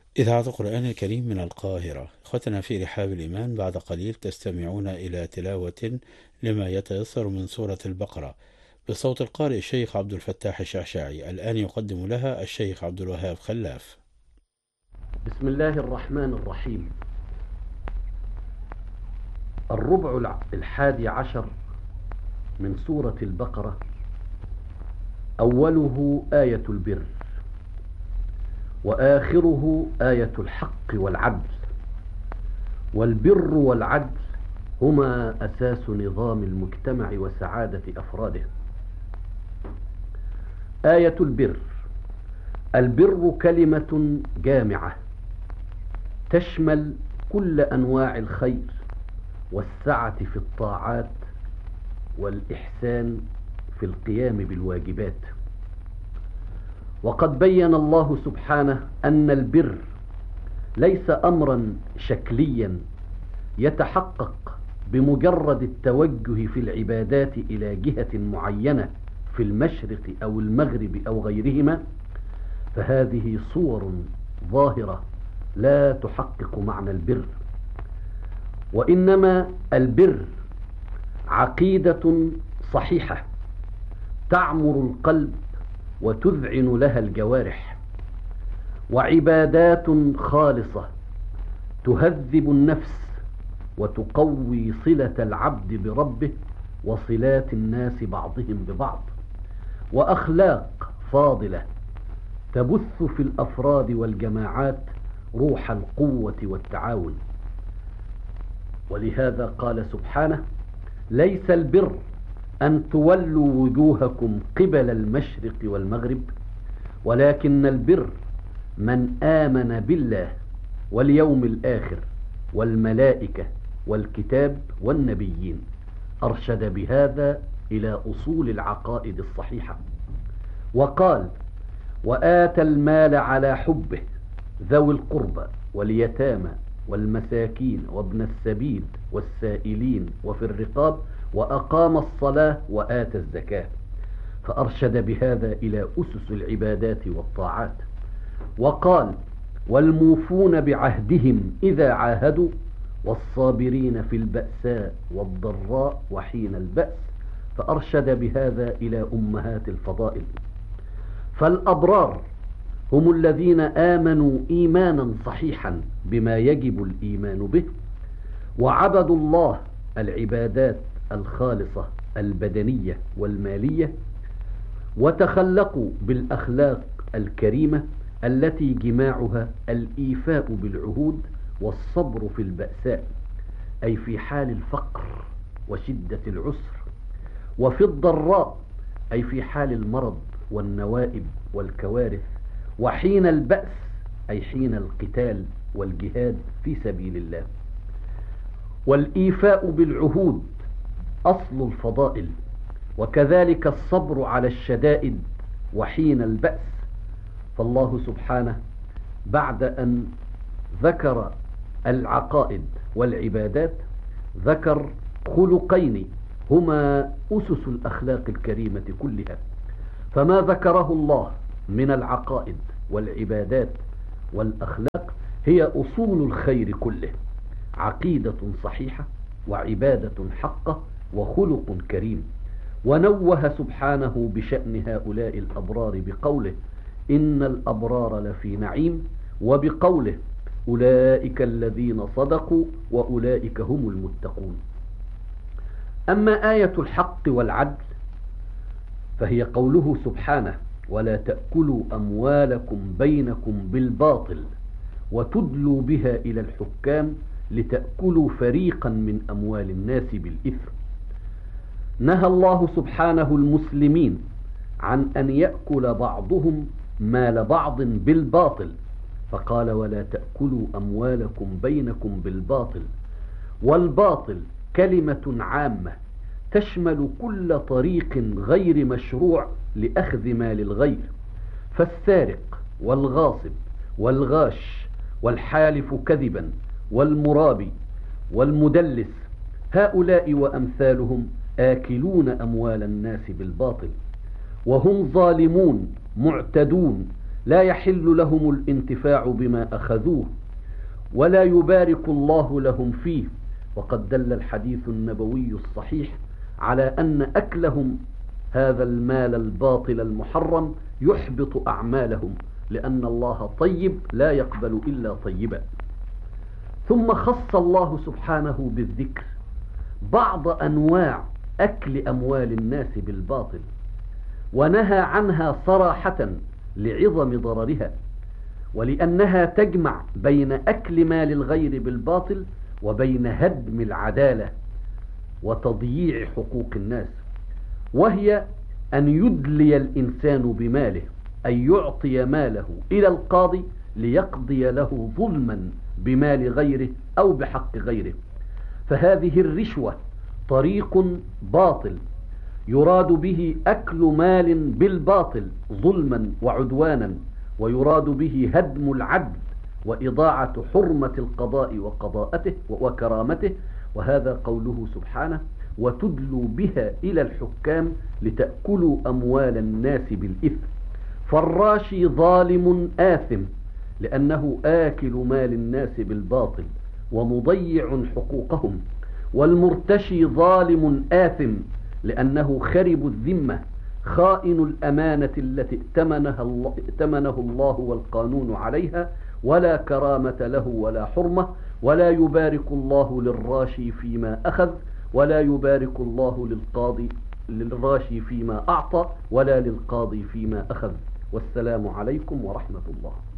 إذاعة القرآن الكريم من القاهرة. إخوتنا في رحاب الإيمان، بعد قليل تستمعون إلى تلاوة لما يتيسر من سورة البقرة بصوت القارئ الشيخ عبد الفتاح الشعشاعي. الآن يقدم لها الشيخ عبد الوهاب خلاف. بسم الله الرحمن الرحيم. الربع 11 من سورة البقرة، أوله آية البر، وآخره آية الحق والعدل. والبر والعدل هما أساس نظام المجتمع وسعادة أفراده. آية البر: البر كلمة جامعة تشمل كل أنواع الخير والسعة في الطاعات والإحسان في القيام بالواجبات. وقد بين الله سبحانه أن البر ليس أمرا شكليا يتحقق بمجرد التوجه في العبادات إلى جهة معينة في المشرق أو المغرب أو غيرهما، فهذه صور ظاهرة لا تحقق معنى البر. وإنما البر عقيدة صحيحة تعمر القلب وتذعن لها الجوارح، وعبادات خالصة تهذب النفس وتقوي صلة العبد بربه وصلات الناس بعضهم ببعض، وأخلاق فاضلة تبث في الأفراد والجماعات روح القوة والتعاون. ولهذا قال سبحانه: ليس البر أن تولوا وجوهكم قبل المشرق والمغرب، ولكن البر من آمن بالله واليوم الآخر والملائكة والكتاب والنبيين. أرشد بهذا إلى أصول العقائد الصحيحة. وقال: وآتى المال على حبه ذوي القربى واليتامى والمساكين وابن السبيل والسائلين وفي الرقاب وأقام الصلاة وآتى الزكاة. فأرشد بهذا إلى أسس العبادات والطاعات. وقال: والموفون بعهدهم إذا عاهدوا والصابرين في البأساء والضراء وحين البأس. فأرشد بهذا إلى أمهات الفضائل. فالأبرار هم الذين آمنوا إيمانا صحيحا بما يجب الإيمان به، وعبدوا الله العبادات الخالصة البدنية والمالية، وتخلقوا بالأخلاق الكريمة التي جماعها الإيفاء بالعهود والصبر في البأساء، أي في حال الفقر وشدة العسر، وفي الضراء أي في حال المرض والنوائب والكوارث، وحين البأس أي حين القتال والجهاد في سبيل الله. والإيفاء بالعهود أصل الفضائل، وكذلك الصبر على الشدائد وحين البأس. فالله سبحانه بعد أن ذكر العقائد والعبادات ذكر خلقين هما أسس الأخلاق الكريمة كلها. فما ذكره الله من العقائد والعبادات والأخلاق هي أصول الخير كله: عقيدة صحيحة وعبادة حقة وخلق كريم. ونوه سبحانه بشأن هؤلاء الأبرار بقوله: إن الأبرار لفي نعيم، وبقوله: أولئك الذين صدقوا وأولئك هم المتقون. أما آية الحق والعدل فهي قوله سبحانه: ولا تأكلوا أموالكم بينكم بالباطل وتدلوا بها إلى الحكام لتأكلوا فريقا من أموال الناس بالإثم. نهى الله سبحانه المسلمين عن أن يأكل بعضهم مال بعض بالباطل، فقال: ولا تأكلوا أموالكم بينكم بالباطل. والباطل كلمة عامة تشمل كل طريق غير مشروع لأخذ مال الغير، فالسارق والغاصب والغاش والحالف كذبا والمرابي والمدلس هؤلاء وأمثالهم آكلون أموال الناس بالباطل، وهم ظالمون معتدون لا يحل لهم الانتفاع بما أخذوه ولا يبارك الله لهم فيه. وقد دل الحديث النبوي الصحيح على أن أكلهم هذا المال الباطل المحرم يحبط أعمالهم، لأن الله طيب لا يقبل إلا طيبا. ثم خص الله سبحانه بالذكر بعض أنواع أكل أموال الناس بالباطل، ونهى عنها صراحة لعظم ضررها، ولأنها تجمع بين أكل مال الغير بالباطل وبين هدم العدالة وتضييع حقوق الناس، وهي أن يدلي الإنسان بماله، أن يعطي ماله إلى القاضي ليقضي له ظلما بمال غيره أو بحق غيره. فهذه الرشوة طريق باطل يراد به أكل مال بالباطل ظلما وعدوانا، ويراد به هدم العدل وإضاعة حرمة القضاء وقضاءته وكرامته. وهذا قوله سبحانه: وتدلوا بها إلى الحكام لتأكلوا أموال الناس بالإثم. فالراشي ظالم آثم لأنه آكل مال الناس بالباطل ومضيع حقوقهم، والمرتشي ظالم آثم لأنه خرب الذمة خائن الأمانة التي ائتمنه الله والقانون عليها، ولا كرامة له ولا حرمة، ولا يبارك الله للراشي فيما أخذ، ولا يبارك الله للراشي فيما أعطى، ولا للقاضي فيما أخذ. والسلام عليكم ورحمة الله.